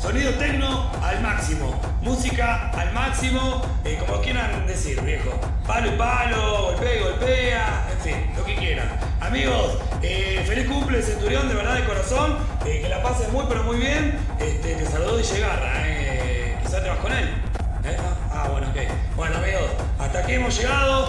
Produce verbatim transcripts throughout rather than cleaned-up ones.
Sonido tecno al máximo, música al máximo, eh, como quieran decir, viejo. Palo y palo, golpea y golpea, en fin, lo que quieran. Amigos, eh, feliz cumple Centurión, de verdad, de corazón. Eh, que la pases muy, pero muy bien. Este, te saludó Di Garra, eh. Quizás te vas con él. ¿Eh? Ah, bueno, ok. Bueno, amigos, hasta aquí hemos llegado.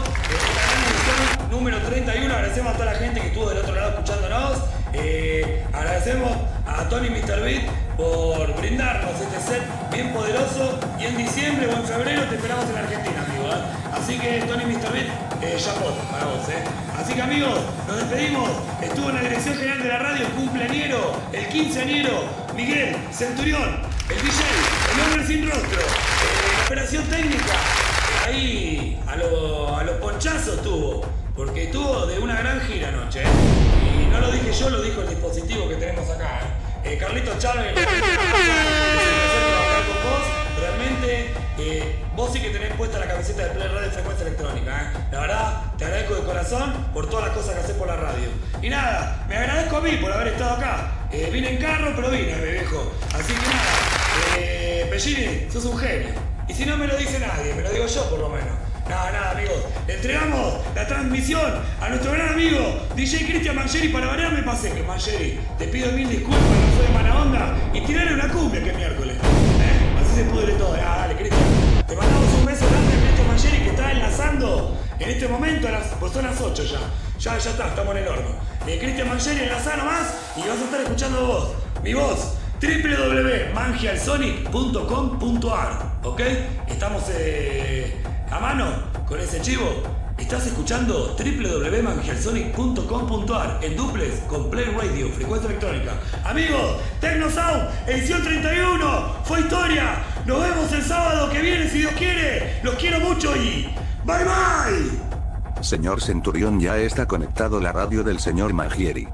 Esta edición número treinta y uno. Agradecemos a toda la gente que estuvo del otro lado escuchándonos. Eh, agradecemos a Tony mister Beat por brindarnos este set bien poderoso. Y en diciembre o en febrero te esperamos en Argentina, amigo. ¿eh? Así que Tony mister Beat, eh, ya por, para vos. ¿eh? Así que, amigos, nos despedimos. Estuvo en la dirección general de la radio el cumpleañero, el quinceañero, Miguel Centurión, el D J, el hombre sin rostro. Eh, operación técnica, ahí a, lo, a los ponchazos tuvo, porque estuvo de una gran gira anoche, ¿eh? Y no lo dije yo, lo dijo el dispositivo que tenemos acá. ¿eh? Eh, Carlitos Chávez, es un placer trabajar con vos, realmente eh, vos sí que tenés puesta la camiseta de Play Radio Frecuencia Electrónica. ¿eh? La verdad, te agradezco de corazón por todas las cosas que haces por la radio. Y nada, me agradezco a mí por haber estado acá. Eh, vine en carro, pero vine, mi viejo. Así que nada, eh, Pellini, sos un genio. Y si no me lo dice nadie, me lo digo yo por lo menos. Nada, nada, amigos. Le entregamos la transmisión a nuestro gran amigo D J Cristian Mangieri. Para variar me pasé, que Mangieri, te pido mil disculpas, no soy de mala onda. Y tirale una cumbia que es miércoles. ¿Eh? Así se pudre todo. Ah, dale, Cristian. Te mandamos un beso grande a Cristian Mangieri que está enlazando en este momento, a las, pues son las ocho ya. Ya, ya está, estamos en el horno. Eh, Cristian Mangieri, enlazá nomás y vas a estar escuchando vos. Mi voz. doble u doble u doble u punto mangialsonic punto com punto a r, ¿ok? Estamos eh, a mano con ese chivo. Estás escuchando doble u doble u doble u punto mangialsonic punto com punto a r en duplex con Play Radio, frecuencia electrónica. Amigos, Tecno Sound, edición treinta y uno, fue historia. Nos vemos el sábado que viene si Dios quiere. Los quiero mucho y bye bye. Señor Centurión, ya está conectado la radio del señor Mangieri.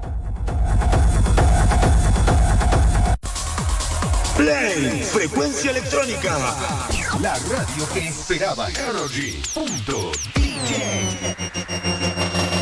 Play, frecuencia electrónica. La radio que esperaba. Karol G. Punto D J.